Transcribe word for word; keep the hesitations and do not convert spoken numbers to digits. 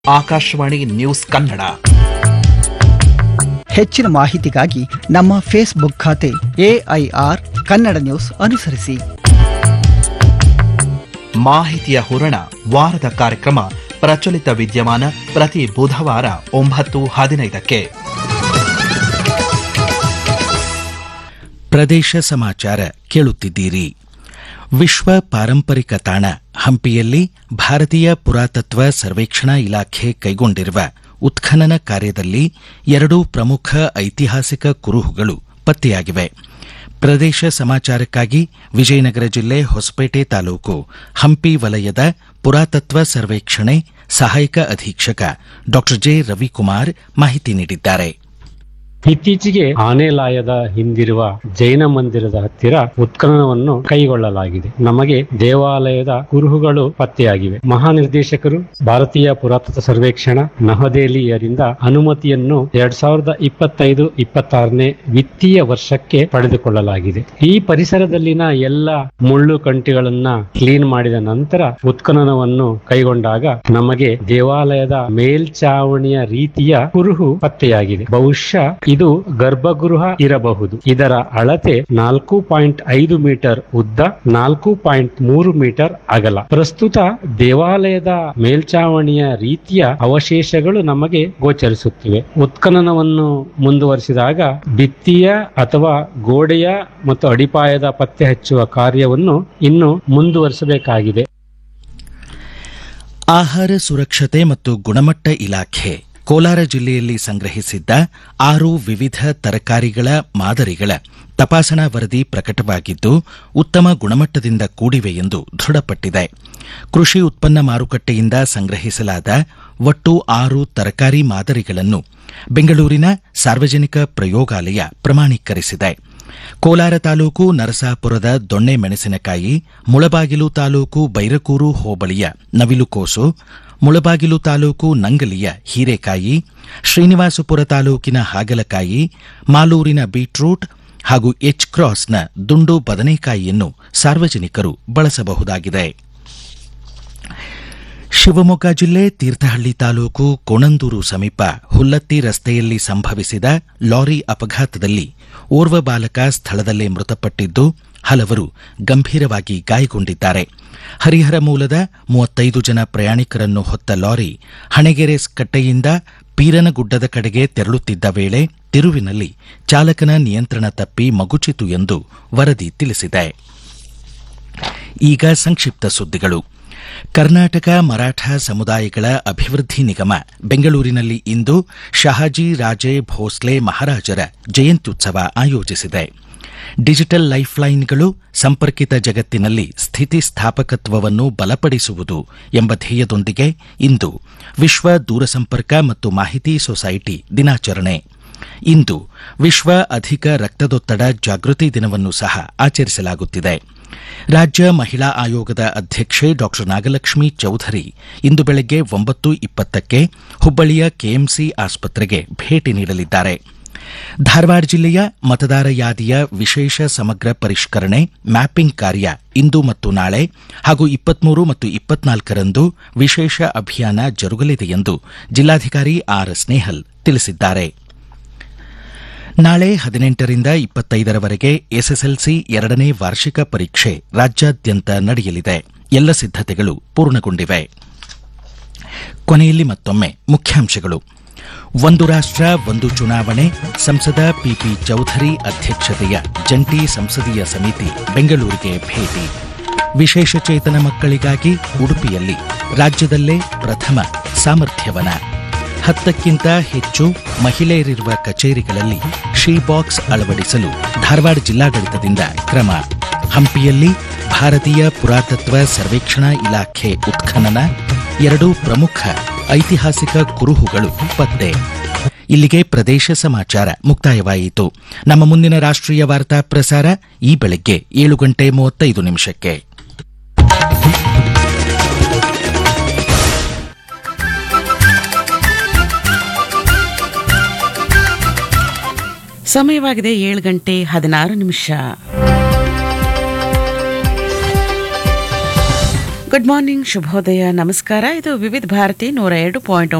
Akashvani news Kannada. ಹೆಚ್ಚಿನ ಮಾಹಿತಿಗಾಗಿ ನಮ್ಮ ಫೇಸ್ಬುಕ್ ಖಾತೆ ಎಐಆರ್ ಕನ್ನಡ ನ್ಯೂಸ್ ಅನುಸರಿಸಿ. ಮಾಹಿತಿಯ ಹೂರಣ ವಾರದ ಕಾರ್ಯಕ್ರಮ ಪ್ರಚಲಿತ ವಿದ್ಯಮಾನ ಪ್ರತಿ ಬುಧವಾರ ಒಂಬತ್ತು ಹದಿನೈದಕ್ಕೆ. ಪ್ರದೇಶ ಸಮಾಚಾರ ಕೇಳುತ್ತಿದ್ದೀರಿ. ವಿಶ್ವ ಪಾರಂಪರಿಕ ತಾಣ ಹಂಪಿಯಲ್ಲಿ ಭಾರತೀಯ ಪುರಾತತ್ವ ಸರ್ವೇಕ್ಷಣಾ ಇಲಾಖೆ ಕೈಗೊಂಡಿರುವ ಉತ್ಖನನ ಕಾರ್ಯದಲ್ಲಿ ಎರಡು ಪ್ರಮುಖ ಐತಿಹಾಸಿಕ ಕುರುಹುಗಳು ಪತ್ತೆಯಾಗಿವೆ. ಪ್ರದೇಶ ಸಮಾಚಾರಕ್ಕಾಗಿ ವಿಜಯನಗರ ಜಿಲ್ಲೆ ಹೊಸಪೇಟೆ ತಾಲೂಕು ಹಂಪಿ ವಲಯದ ಪುರಾತತ್ವ ಸರ್ವೇಕ್ಷಣೆ ಸಹಾಯಕ ಅಧೀಕ್ಷಕ ಡಾ ಜೆ ರವಿಕುಮಾರ್ ಮಾಹಿತಿ ನೀಡಿದ್ದಾರೆ. ಇತ್ತೀಚೆಗೆ ಆನೆಲಾಯದ ಹಿಂದಿರುವ ಜೈನ ಮಂದಿರದ ಹತ್ತಿರ ಉತ್ಖನನವನ್ನು ಕೈಗೊಳ್ಳಲಾಗಿದೆ. ನಮಗೆ ದೇವಾಲಯದ ಕುರುಹುಗಳು ಪತ್ತೆಯಾಗಿವೆ. ಮಹಾನಿರ್ದೇಶಕರು ಭಾರತೀಯ ಪುರಾತತ್ವ ಸರ್ವೇಕ್ಷಣಾ ನವದೆಹಲಿಯರಿಂದ ಅನುಮತಿಯನ್ನು ಎರಡ್ ಸಾವಿರದ ಇಪ್ಪತ್ತೈದು ಇಪ್ಪತ್ತಾರನೇ ವಿತ್ತೀಯ ವರ್ಷಕ್ಕೆ ಪಡೆದುಕೊಳ್ಳಲಾಗಿದೆ. ಈ ಪರಿಸರದಲ್ಲಿನ ಎಲ್ಲ ಮುಳ್ಳು ಕಂಟಿಗಳನ್ನ ಕ್ಲೀನ್ ಮಾಡಿದ ನಂತರ ಉತ್ಖನನವನ್ನು ಕೈಗೊಂಡಾಗ ನಮಗೆ ದೇವಾಲಯದ ಮೇಲ್ಚಾವಣಿಯ ರೀತಿಯ ಕುರುಹು ಪತ್ತೆಯಾಗಿದೆ. ಬಹುಶಃ ಇದು ಗರ್ಭಗೃಹ ಇರಬಹುದು. ಇದರ ಅಳತೆ ನಾಲ್ಕು ಪಾಯಿಂಟ್ ಐದು ಮೀಟರ್ ಉದ್ದ, ನಾಲ್ಕು ಪಾಯಿಂಟ್ ಮೂರು ಮೀಟರ್ ಅಗಲ. ಪ್ರಸ್ತುತ ದೇವಾಲಯದ ಮೇಲ್ಚಾವಣಿಯ ರೀತಿಯ ಅವಶೇಷಗಳು ನಮಗೆ ಗೋಚರಿಸುತ್ತಿವೆ. ಉತ್ಖನನವನ್ನು ಮುಂದುವರಿಸಿದಾಗ ಭಿತ್ತಿಯ ಅಥವಾ ಗೋಡೆಯ ಮತ್ತು ಅಡಿಪಾಯದ ಪತ್ತೆ ಹಚ್ಚುವ ಕಾರ್ಯವನ್ನು ಇನ್ನು ಮುಂದುವರಿಸಬೇಕಾಗಿದೆ. ಆಹಾರ ಸುರಕ್ಷತೆ ಮತ್ತು ಗುಣಮಟ್ಟ ಇಲಾಖೆ ಕೋಲಾರ ಜಿಲ್ಲೆಯಲ್ಲಿ ಸಂಗ್ರಹಿಸಿದ್ದ ಆರು ವಿವಿಧ ತರಕಾರಿಗಳ ಮಾದರಿಗಳ ತಪಾಸಣಾ ವರದಿ ಪ್ರಕಟವಾಗಿದ್ದು ಉತ್ತಮ ಗುಣಮಟ್ಟದಿಂದ ಕೂಡಿವೆ ಎಂದು ದೃಢಪಟ್ಟಿದೆ. ಕೃಷಿ ಉತ್ಪನ್ನ ಮಾರುಕಟ್ಟೆಯಿಂದ ಸಂಗ್ರಹಿಸಲಾದ ಒಟ್ಟು ಆರು ತರಕಾರಿ ಮಾದರಿಗಳನ್ನು ಬೆಂಗಳೂರಿನ ಸಾರ್ವಜನಿಕ ಪ್ರಯೋಗಾಲಯ ಪ್ರಮಾಣೀಕರಿಸಿದೆ. ಕೋಲಾರ ತಾಲೂಕು ನರಸಾಪುರದ ದೊಣ್ಣೆ ಮೆಣಸಿನಕಾಯಿ, ಮುಳಬಾಗಿಲು ತಾಲೂಕು ಬೈರಕೂರು ಹೋಬಳಿಯ ನವಿಲುಕೋಸು, ಮುಳಬಾಗಿಲು ತಾಲೂಕು ನಂಗಲಿಯ ಹೀರೆಕಾಯಿ, ಶ್ರೀನಿವಾಸಪುರ ತಾಲೂಕಿನ ಹಾಗಲಕಾಯಿ, ಮಾಲೂರಿನ ಬೀಟ್ರೂಟ್ ಹಾಗೂ ಎಚ್ ಕ್ರಾಸ್ನ ದುಂಡು ಬದನೆಕಾಯಿಯನ್ನು ಸಾರ್ವಜನಿಕರು ಬಳಸಬಹುದಾಗಿದೆ. ಶಿವಮೊಗ್ಗ ಜಿಲ್ಲೆ ತೀರ್ಥಹಳ್ಳಿ ತಾಲೂಕು ಕೋಣಂದೂರು ಸಮೀಪ ಹುಲ್ಲತ್ತಿ ರಸ್ತೆಯಲ್ಲಿ ಸಂಭವಿಸಿದ ಲಾರಿ ಅಪಘಾತದಲ್ಲಿ ಓರ್ವ ಬಾಲಕ ಸ್ಥಳದಲ್ಲೇ ಮೃತಪಟ್ಟಿದ್ದು ಹಲವರು ಗಂಭೀರವಾಗಿ ಗಾಯಗೊಂಡಿದ್ದಾರೆ. ಹರಿಹರ ಮೂಲದ ಮೂವತ್ತೈದು ಜನ ಪ್ರಯಾಣಿಕರನ್ನು ಹೊತ್ತ ಲಾರಿ ಹಣಗೆರೆ ಕಟ್ಟೆಯಿಂದ ಪೀರನಗುಡ್ಡದ ಕಡೆಗೆ ತೆರಳುತ್ತಿದ್ದ ವೇಳೆ ತಿರುವಿನಲ್ಲಿ ಚಾಲಕನ ನಿಯಂತ್ರಣ ತಪ್ಪಿ ಮಗುಚಿತು ಎಂದು ವರದಿ ತಿಳಿಸಿದೆ. ಈಗ ಸಂಕ್ಷಿಪ್ತ ಸುದ್ದಿಗಳು. ಕರ್ನಾಟಕ ಮರಾಠ ಸಮುದಾಯಗಳ ಅಭಿವೃದ್ಧಿ ನಿಗಮ ಬೆಂಗಳೂರಿನಲ್ಲಿ ಇಂದು ಶಹಾಜಿ ರಾಜೇ ಭೋಸ್ಲೆ ಮಹಾರಾಜರ ಜಯಂತ್ಯುತ್ಸವ ಆಯೋಜಿಸಿದೆ. ಡಿಜಿಟಲ್ ಲೈಫ್ಲೈನ್ಗಳು ಸಂಪರ್ಕಿತ ಜಗತ್ತಿನಲ್ಲಿ ಸ್ಥಿತಿಸ್ಥಾಪಕತ್ವವನ್ನು ಬಲಪಡಿಸುವುದು ಎಂಬ ಧ್ಯೇಯದೊಂದಿಗೆ ಇಂದು ವಿಶ್ವ ದೂರಸಂಪರ್ಕ ಮತ್ತು ಮಾಹಿತಿ ಸೊಸೈಟಿ ದಿನಾಚರಣೆ. ಇಂದು ವಿಶ್ವ ಅಧಿಕ ರಕ್ತದೊತ್ತಡ ಜಾಗೃತಿ ದಿನವನ್ನು ಸಹ ಆಚರಿಸಲಾಗುತ್ತಿದೆ. ರಾಜ್ಯ ಮಹಿಳಾ ಆಯೋಗದ ಅಧ್ಯಕ್ಷೆ ಡಾ ನಾಗಲಕ್ಷ್ಮಿ ಚೌಧರಿ ಇಂದು ಬೆಳಗ್ಗೆ ಒಂಬತ್ತು ಇಪ್ಪತ್ತಕ್ಕೆ ಹುಬ್ಬಳ್ಳಿಯ ಕೆಎಂಸಿ ಆಸ್ಪತ್ರೆಗೆ ಭೇಟಿ ನೀಡಲಿದ್ದಾರೆ. ಧಾರವಾಡ ಜಿಲ್ಲೆಯ ಮತದಾರ ಯಾದಿಯ ವಿಶೇಷ ಸಮಗ್ರ ಪರಿಷ್ಕರಣೆ ಮ್ಯಾಪಿಂಗ್ ಕಾರ್ಯ ಇಂದು ಮತ್ತು ನಾಳೆ ಹಾಗೂ ಇಪ್ಪತ್ಮೂರು ಮತ್ತು ಇಪ್ಪತ್ನಾಲ್ಕರಂದು ವಿಶೇಷ ಅಭಿಯಾನ ಜರುಗಲಿದೆ ಎಂದು ಜಿಲ್ಲಾಧಿಕಾರಿ ಆರ್ ಸ್ನೇಹಲ್ ತಿಳಿಸಿದ್ದಾರೆ. ನಾಳೆ ಹದಿನೆಂಟರಿಂದ ಇಪ್ಪತ್ತೈದರವರೆಗೆ ಎಸ್ಎಸ್ಎಲ್ಸಿ ಎರಡನೇ ವಾರ್ಷಿಕ ಪರೀಕ್ಷೆ ರಾಜ್ಯಾದ್ಯಂತ ನಡೆಯಲಿದೆ. ಎಲ್ಲ ಸಿದ್ದತೆಗಳು ಪೂರ್ಣಗೊಂಡಿವೆ. ಕೊನೆಯಲ್ಲಿ ಮತ್ತೊಮ್ಮೆ ಮುಖ್ಯಾಂಶಗಳು. ಒಂದು ರಾಷ್ಟ್ರ ಒಂದು ಚುನಾವಣೆ, ಸಂಸದ ಪಿಪಿ ಚೌಧರಿ ಅಧ್ಯಕ್ಷತೆಯ ಜಂಟಿ ಸಂಸದೀಯ ಸಮಿತಿ ಬೆಂಗಳೂರಿಗೆ ಭೇಟಿ. ವಿಶೇಷಚೇತನ ಮಕ್ಕಳಿಗಾಗಿ ಉಡುಪಿಯಲ್ಲಿ ರಾಜ್ಯದಲ್ಲೇ ಪ್ರಥಮ ಸಾಮರ್ಥ್ಯವನ. ಹತ್ತಕ್ಕಿಂತ ಹೆಚ್ಚು ಮಹಿಳೆಯರಿರುವ ಕಚೇರಿಗಳಲ್ಲಿ ಶೀ ಬಾಕ್ಸ್ ಅಳವಡಿಸಲು ಧಾರವಾಡ ಜಿಲ್ಲಾಡಳಿತದಿಂದ ಕ್ರಮ. ಹಂಪಿಯಲ್ಲಿ ಭಾರತೀಯ ಪುರಾತತ್ವ ಸರ್ವೇಕ್ಷಣಾ ಇಲಾಖೆ ಉತ್ಖನನ, ಎರಡು ಪ್ರಮುಖ ಐತಿಹಾಸಿಕ ಕುರುಹುಗಳು ಪತ್ತೆ. ಇಲ್ಲಿಗೆ ಪ್ರದೇಶ ಸಮಾಚಾರ ಮುಕ್ತಾಯವಾಯಿತು. ನಮ್ಮ ಮುಂದಿನ ರಾಷ್ಟ್ರೀಯ ವಾರ್ತಾ ಪ್ರಸಾರ ಈ ಬೆಳಗ್ಗೆ ಏಳು ಗಂಟೆ ಮೂವತ್ತೈದು ನಿಮಿಷಕ್ಕೆ. ಸಮಯವಾಗಿದೆ ಏಳು ಗಂಟೆ ಹದಿನಾರು ನಿಮಿಷ. ಗುಡ್ ಮಾರ್ನಿಂಗ್, ಶುಭೋದಯ, ನಮಸ್ಕಾರ. ಇದು ವಿವಿಧ ಭಾರತಿ ನೂರ ಎರಡು ಪಾಯಿಂಟ್